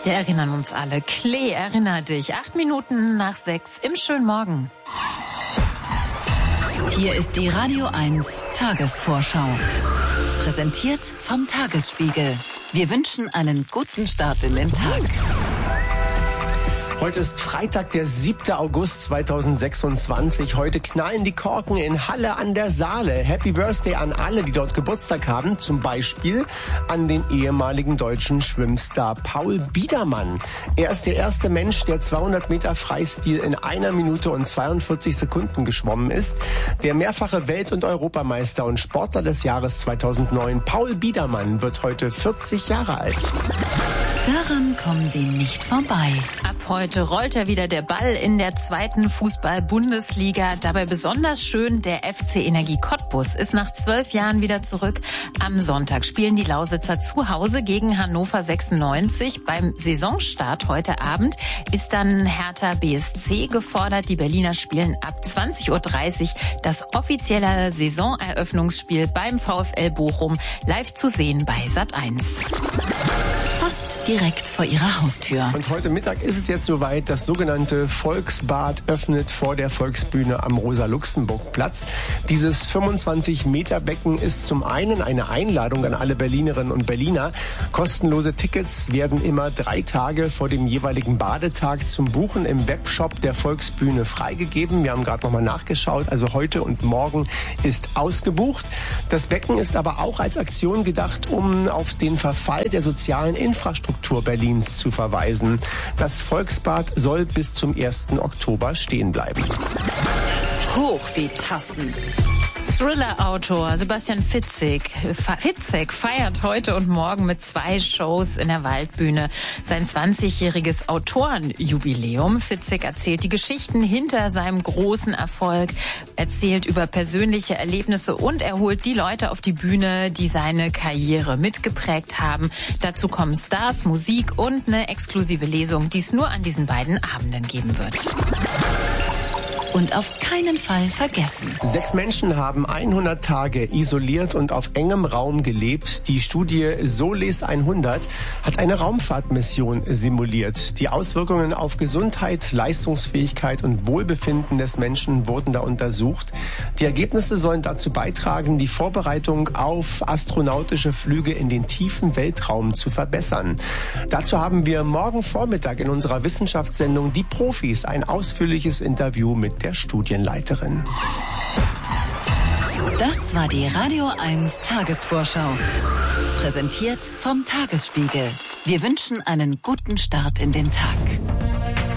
Wir erinnern uns alle. Klee, erinner dich. 8 Minuten nach 6 im schönen Morgen. Hier ist die Radio 1 Tagesvorschau. Präsentiert vom Tagesspiegel. Wir wünschen einen guten Start in den Tag. Heute ist Freitag, der 7. August 2026. Heute knallen die Korken in Halle an der Saale. Happy Birthday an alle, die dort Geburtstag haben. Zum Beispiel an den ehemaligen deutschen Schwimmstar Paul Biedermann. Er ist der erste Mensch, der 200 Meter Freistil in 1 Minute und 42 Sekunden geschwommen ist. Der mehrfache Welt- und Europameister und Sportler des Jahres 2009, Paul Biedermann, wird heute 40 Jahre alt. Daran kommen Sie nicht vorbei. Ab heute rollt ja wieder der Ball in der 2. Fußball-Bundesliga. Dabei besonders schön, der FC Energie Cottbus ist nach 12 Jahren wieder zurück. Am Sonntag spielen die Lausitzer zu Hause gegen Hannover 96. Beim Saisonstart heute Abend ist dann Hertha BSC gefordert. Die Berliner spielen ab 20:30 Uhr das offizielle Saisoneröffnungsspiel beim VfL Bochum, live zu sehen bei Sat.1. Fast direkt vor Ihrer Haustür. Und heute Mittag ist es jetzt soweit, das sogenannte Volksbad öffnet vor der Volksbühne am Rosa-Luxemburg-Platz. Dieses 25-Meter-Becken ist zum einen eine Einladung an alle Berlinerinnen und Berliner. Kostenlose Tickets werden immer 3 Tage vor dem jeweiligen Badetag zum Buchen im Webshop der Volksbühne freigegeben. Wir haben gerade nochmal nachgeschaut, also heute und morgen ist ausgebucht. Das Becken ist aber auch als Aktion gedacht, um auf den Verfall der sozialen Infrastruktur Berlins zu verweisen. Das Volksbad soll bis zum 1. Oktober stehen bleiben. Hoch die Tassen. Thriller-Autor Sebastian Fitzek feiert heute und morgen mit 2 Shows in der Waldbühne sein 20-jähriges Autorenjubiläum. Fitzek erzählt die Geschichten hinter seinem großen Erfolg, erzählt über persönliche Erlebnisse und er holt die Leute auf die Bühne, die seine Karriere mitgeprägt haben. Dazu kommen Stars, Musik und eine exklusive Lesung, die es nur an diesen beiden Abenden geben wird. Und auf keinen Fall vergessen. 6 Menschen haben 100 Tage isoliert und auf engem Raum gelebt. Die Studie Solis 100 hat eine Raumfahrtmission simuliert. Die Auswirkungen auf Gesundheit, Leistungsfähigkeit und Wohlbefinden des Menschen wurden da untersucht. Die Ergebnisse sollen dazu beitragen, die Vorbereitung auf astronautische Flüge in den tiefen Weltraum zu verbessern. Dazu haben wir morgen Vormittag in unserer Wissenschaftssendung Die Profis ein ausführliches Interview mit der Studienleiterin. Das war die Radio 1 Tagesvorschau. Präsentiert vom Tagesspiegel. Wir wünschen einen guten Start in den Tag.